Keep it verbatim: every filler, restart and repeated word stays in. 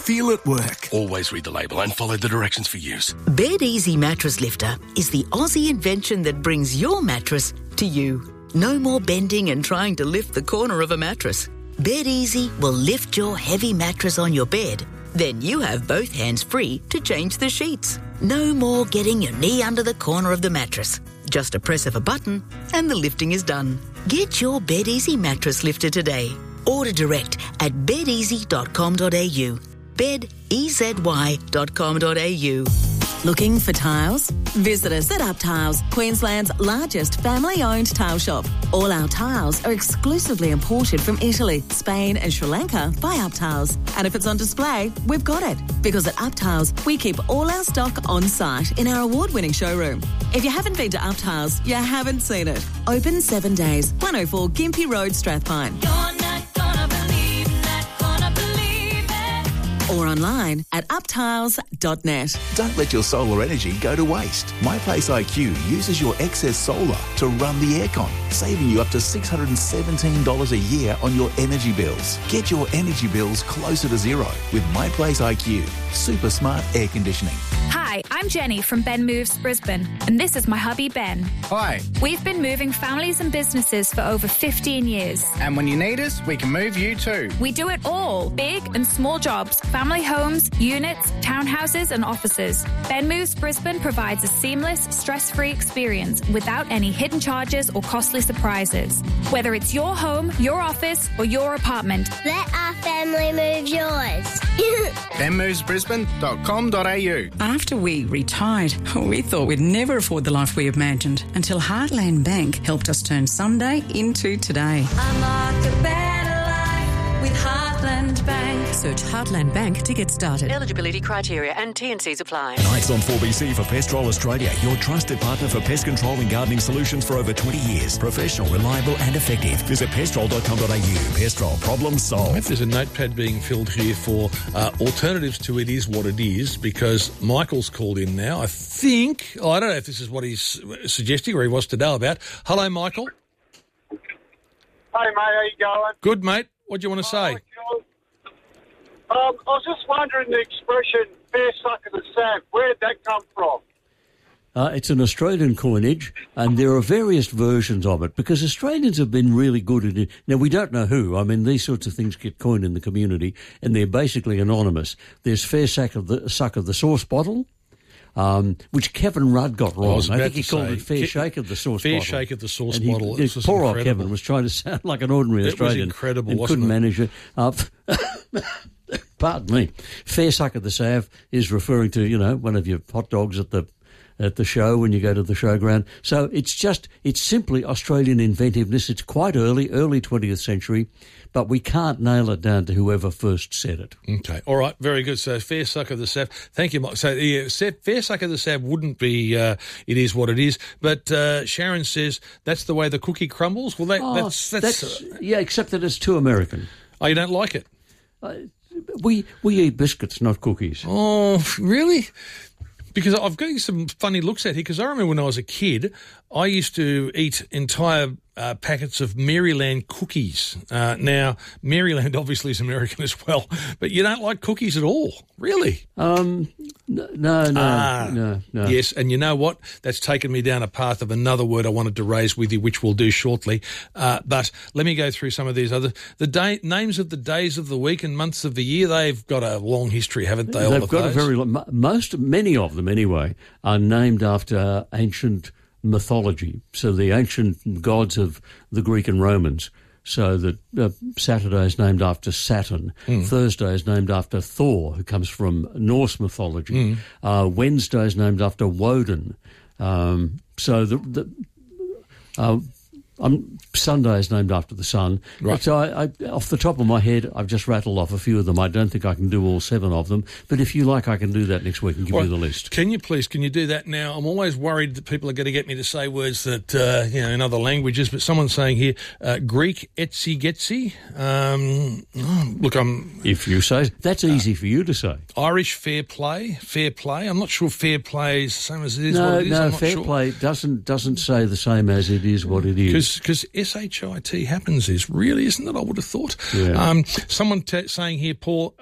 feel it work. Always read the label and follow the directions for use. Bed Easy Mattress Lifter is the Aussie invention that brings your mattress to you. No more bending and trying to lift the corner of a mattress. Bed Easy will lift your heavy mattress on your bed. Then you have both hands free to change the sheets. No more getting your knee under the corner of the mattress. Just a press of a button and the lifting is done. Get your Bed Easy mattress lifter today. Order direct at bed easy dot com dot a u. bed easy dot com dot a u. Looking for tiles? Visit us at Up Tiles, Queensland's largest family-owned tile shop. All our tiles are exclusively imported from Italy, Spain and Sri Lanka by Up Tiles. And if it's on display, we've got it. Because at Up Tiles, we keep all our stock on site in our award-winning showroom. If you haven't been to Up Tiles, you haven't seen it. Open seven days, one oh four Gympie Road, Strathpine. You're not gonna believe, not gonna believe it. Or online at up tiles dot net. Don't let your solar energy go to waste. MyPlace I Q uses your excess solar to run the aircon, saving you up to six hundred seventeen dollars a year on your energy bills. Get your energy bills closer to zero with MyPlace I Q. Super smart air conditioning. Hi, I'm Jenny from Ben Moves Brisbane, and this is my hubby Ben. Hi. We've been moving families and businesses for over fifteen years. And when you need us, we can move you too. We do it all, big and small jobs, family homes, units, townhouses and offices. Ben Moves Brisbane provides a seamless, stress-free experience without any hidden charges or costly surprises. Whether it's your home, your office or your apartment. Let our family move yours. ben moves brisbane dot com dot a u. After we retired, we thought we'd never afford the life we imagined until Heartland Bank helped us turn Sunday into today. Unlock a better life with Heartland Bank. Search Heartland Bank to get started. Eligibility criteria and T and Cs apply. Nights on four B C for Pestrol Australia, your trusted partner for pest control and gardening solutions for over twenty years. Professional, reliable and effective. Visit pestrol dot com dot a u. Pestrol, problem solved. There's a notepad being filled here for uh, alternatives to It Is What It Is, because Michael's called in now. I think, oh, I don't know if this is what he's suggesting or he wants to know about. Hello, Michael. Hey, mate, how you going? Good, mate. What do you want to say? Um, I was just wondering the expression, fair suck of the sav, where did that come from? Uh, it's an Australian coinage, and there are various versions of it, because Australians have been really good at it. Now, we don't know who. I mean, these sorts of things get coined in the community, and they're basically anonymous. There's fair suck of the, suck of the sauce bottle, um, which Kevin Rudd got wrong. I, I think he called say, it fair Ke- shake of the sauce fair bottle. Fair shake of the sauce and bottle. He, poor old Kevin was trying to sound like an ordinary it Australian. Was incredible, and wasn't couldn't it? manage it. Uh, pardon me. Fair suck of the sav is referring to, you know, one of your hot dogs at the at the show when you go to the showground. So it's just, it's simply Australian inventiveness. It's quite early, early twentieth century, but we can't nail it down to whoever first said it. Okay, all right, very good. So fair suck of the sav. Thank you, Mike. So yeah, fair suck of the sav wouldn't be uh, It Is What It Is, but uh, Sharon says that's the way the cookie crumbles. Well, that, oh, that's... that's, that's uh, yeah, except that it's too American. Oh, you don't like it? Uh, we we eat biscuits, not cookies. Oh, really? Because I've got some funny looks at here, because I remember when I was a kid, I used to eat entire uh, packets of Maryland cookies. Uh, now, Maryland obviously is American as well, but you don't like cookies at all, really? Um, no, no, no, ah, no, no. Yes, and you know what? That's taken me down a path of another word I wanted to raise with you, which we'll do shortly. Uh, but let me go through some of these other... The day, names of the days of the week and months of the year, they've got a long history, haven't they? They've all got of a very... Most, many of them anyway, are named after ancient mythology. So the ancient gods of the Greek and Romans. So that uh, Saturday is named after Saturn. Mm. Thursday is named after Thor, who comes from Norse mythology. Mm. Uh, Wednesday is named after Woden. Um, so the... the uh, Um, Sunday is named after the sun. Right. So I, I, off the top of my head, I've just rattled off a few of them. I don't think I can do all seven of them. But if you like, I can do that next week and give well, you the list. Can you please, can you do that now? I'm always worried that people are going to get me to say words that, uh, you know, in other languages. But someone's saying here, uh, Greek etsy getsy. Um, oh, look, I'm... If you say, that's easy uh, for you to say. Irish fair play, fair play. I'm not sure fair play is the same as it is no, what it is. No, I'm not fair sure. play doesn't, doesn't say the same as it is what it is. Because S H I T happens is really, isn't it? I would have thought. Yeah. Um, someone t- saying here, Paul,